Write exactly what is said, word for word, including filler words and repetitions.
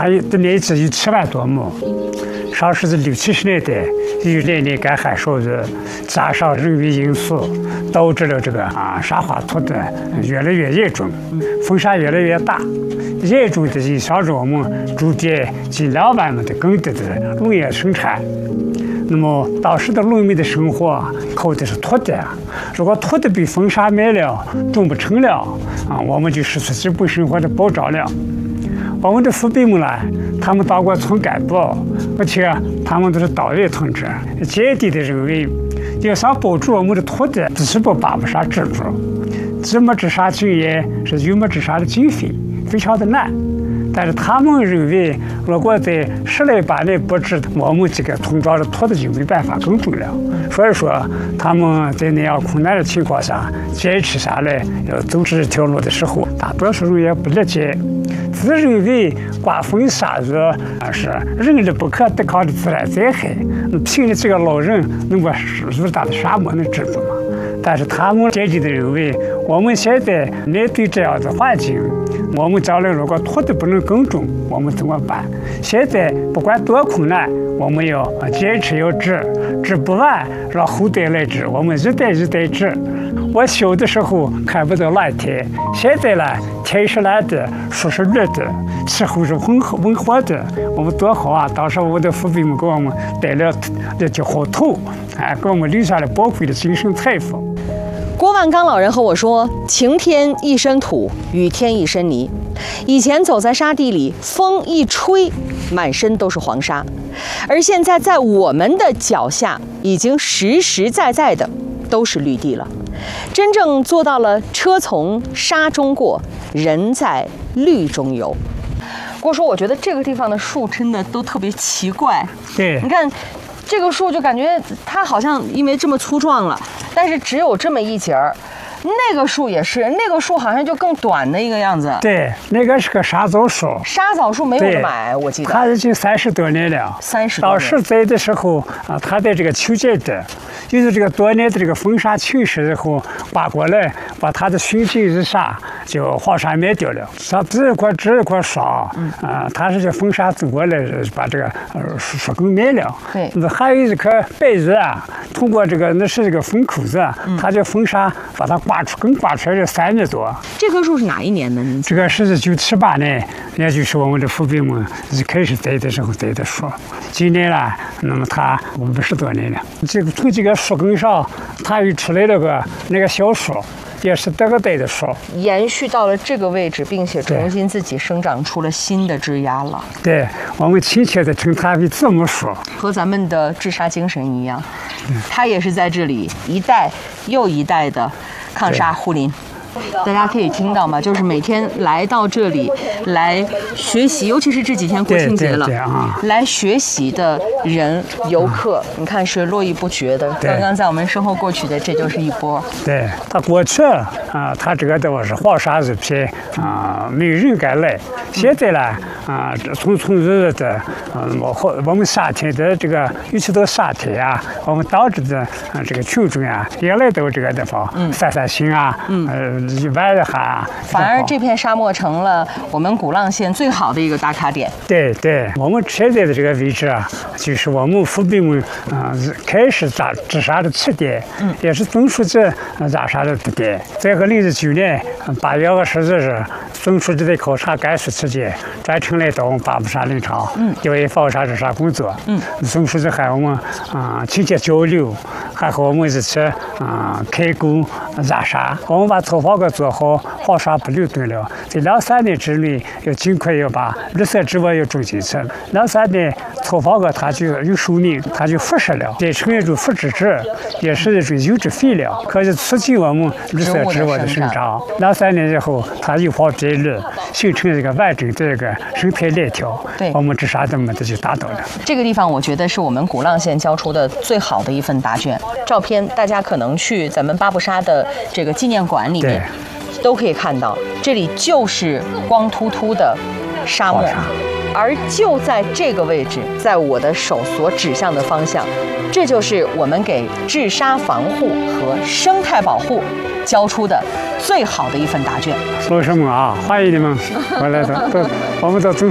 它的面积有七万多亩，上世纪六七十年代，由于连年干旱少雨，加上人为因素，导致了这个啊沙化脱的越来越严重，风沙越来越大，严重的影响着我们周边近两万亩的耕地的农业生产。那么当时的农民的生活靠的是土地，如果土地被风沙埋了，种不成了啊，我们就失去基本生活的保障了。我们的父辈们呢，他们当过村干部，而且他们都是党员同志，坚定地认为，要想保住我们的土地，必须把八步沙治住。知没治沙经验是有没治沙的经费，非常的难。但是他们认为，如果在十来八年不治，我们这个村庄的土地就没办法耕种了。所以说，他们在那样困难的情况下坚持下来，要走这条路的时候，大多数人也不理解，自认为刮风下雨啊是人力不可抵抗的自然灾害，凭着这个老人能把如大的沙漠能治住吗？但是他们坚定地认为，我们现在面对这样的环境，我们将来如果土地不能耕种，我们怎么办？现在不管多困难，我们要坚持要治，治不完让后代来治，我们一代一代治。我小的时候看不到蓝天，现在呢，天是蓝的，树是绿的，气候是温和温和的，我们多好啊！当时我的父辈们给我们带了那叫好土，哎，给我们留下了宝贵的精神财富。 郭万刚老人和我说：“晴天一身土，雨天一身泥。以前走在沙地里，风一吹，满身都是黄沙；而现在在我们的脚下，已经实实在在的都是绿地了。真正做到了车从沙中过，人在绿中游。”郭叔，我觉得这个地方的树真的都特别奇怪。 对， 你看。这个树就感觉它好像因为这么粗壮了，但是只有这么一截儿。那个树也是，那个树好像就更短的一个样子。 对，那个是个沙枣树。 沙枣树没有这么矮，我记得。 它已经三十多年了。 三十多年。 当时栽的时候啊，它在这个秋间的，由于这个多年的这个风沙侵蚀以后，刮过来，把它的熏尽日晒，就黄沙灭掉了。它这一块这一块沙，嗯啊，它是叫风沙走过来，把这个呃树树根灭了。 对。 那还有一棵白玉啊，通过这个那是这个风口子，它叫风沙把它刮。刮出根刮出来有三米多。 这棵树是哪一年的？ 这个是一九七八年，也就是我们的父辈们一开始栽的时候栽的树。今年呢，那么它五十多年了。这个从这个树根上，它又出来了个那个小树，也是这个代的树， 延续到了这个位置，并且重新自己生长出了新的枝丫了。 对，我们亲切地称它为字母树， 和咱们的治沙精神一样，它也是在这里一代又一代的抗沙护林。大家可以听到吗？就是每天来到这里来学习，尤其是这几天国庆节了， 对对对啊、 来学习的人游客，嗯、你看是络绎不绝的。刚刚在我们身后过去的，这就是一波。 对，他过去啊，他这个地方是黄沙一片啊，没有人敢来。现在呢啊，从从日的，嗯，我我们夏天的这个，尤其到夏天啊，我们当地的啊这个群众啊，也来到这个地方、嗯、散散心啊，嗯。呃一玩一下， 反而这片沙漠成了我们鼓浪县最好的一个打卡点。 对对，我们现在的这个位置啊，就是我们父辈们啊、呃、开始扎治沙的起点，嗯，也是总书记扎沙的地点。在和零十九年八月二十日，总书记在考察甘肃期间，专程来到我们八步沙林场，嗯，调研防沙治沙工作。嗯，总书记和我们啊、呃、亲切交流，还和我们一起啊、呃、开工扎沙。我们把草房给做好，黄沙不留顿了。在两三年之内，要尽快要把绿色植物要种进去。两三年草房个它就有寿命，它就腐蚀了，再成一种腐殖质，也是一种有机肥料，可以促进我们绿色植物的生长。两三年以后，它又黄变绿，形成一个完整的一个生态链条。 对， 我们治沙的目的就达到了。 这个地方，我觉得是我们鼓浪县交出的最好的一份答卷。照片大家可能去咱们八步沙的这个纪念馆里面，都可以看到，这里就是光秃秃的沙漠。而就在这个位置，在我的手所指向的方向，这就是我们给治沙防护和生态保护交出的最好的一份答卷。 说什么啊？欢迎你们，我来到，我们到总。